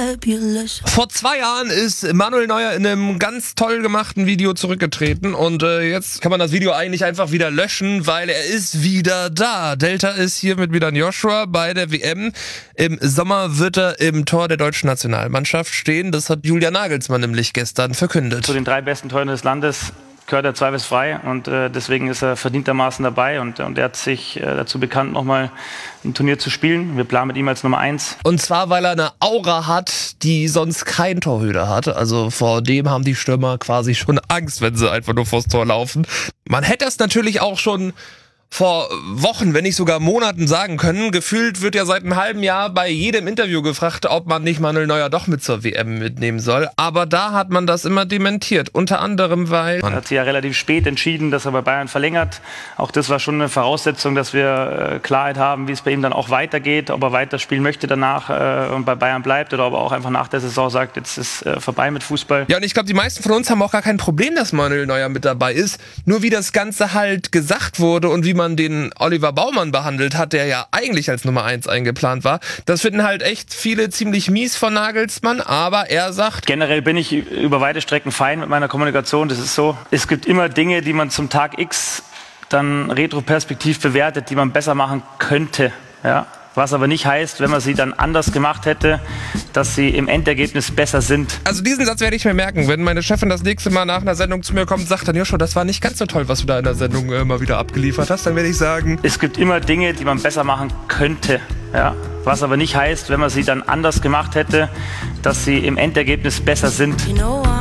fabulous. Vor 2 Jahren ist Manuel Neuer in einem ganz toll gemachten Video zurückgetreten und jetzt kann man das Video eigentlich einfach wieder löschen, weil er ist wieder da. Delta ist hier mit Milan Joshua bei der WM. Im Sommer wird er im Tor der deutschen Nationalmannschaft stehen. Das hat Julian Nagelsmann nämlich gestern verkündet. Zu den 3 besten Toren des Landes gehört er zweifelsfrei und deswegen ist er verdientermaßen dabei und er hat sich dazu bekannt, nochmal ein Turnier zu spielen. Wir planen mit ihm als Nummer 1. Und zwar, weil er eine Aura hat, die sonst kein Torhüter hat. Also vor dem haben die Stürmer quasi schon Angst, wenn sie einfach nur vors Tor laufen. Man hätte es natürlich auch schon vor Wochen, wenn nicht sogar Monaten sagen können. Gefühlt wird ja seit einem halben Jahr bei jedem Interview gefragt, ob man nicht Manuel Neuer doch mit zur WM mitnehmen soll. Aber da hat man das immer dementiert. Unter anderem, weil... Er hat sich ja relativ spät entschieden, dass er bei Bayern verlängert. Auch das war schon eine Voraussetzung, dass wir Klarheit haben, wie es bei ihm dann auch weitergeht. Ob er weiterspielen möchte danach und bei Bayern bleibt oder ob er auch einfach nach der Saison sagt, jetzt ist vorbei mit Fußball. Ja, und ich glaube, die meisten von uns haben auch gar kein Problem, dass Manuel Neuer mit dabei ist. Nur wie das Ganze halt gesagt wurde und wie man den Oliver Baumann behandelt hat, der ja eigentlich als Nummer 1 eingeplant war. Das finden halt echt viele ziemlich mies von Nagelsmann, aber er sagt... Generell bin ich über weite Strecken fein mit meiner Kommunikation, das ist so. Es gibt immer Dinge, die man zum Tag X dann retroperspektiv bewertet, die man besser machen könnte, ja. Was aber nicht heißt, wenn man sie dann anders gemacht hätte, dass sie im Endergebnis besser sind. Also diesen Satz werde ich mir merken. Wenn meine Chefin das nächste Mal nach einer Sendung zu mir kommt und sagt dann, Joshua, das war nicht ganz so toll, was du da in der Sendung mal wieder abgeliefert hast, dann werde ich sagen... Es gibt immer Dinge, die man besser machen könnte, ja. Was aber nicht heißt, wenn man sie dann anders gemacht hätte, dass sie im Endergebnis besser sind.